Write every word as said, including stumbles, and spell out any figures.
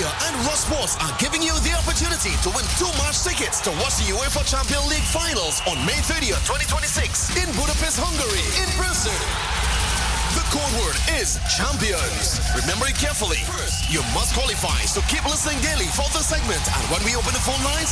Media and Ross Sports are giving you the opportunity to win two match tickets to watch the UEFA Champions League finals on May thirtieth, twenty twenty-six in Budapest, Hungary, in person. The code word is champions. Remember it carefully. First, you must qualify, so keep listening daily for the segment. And when we open the phone lines,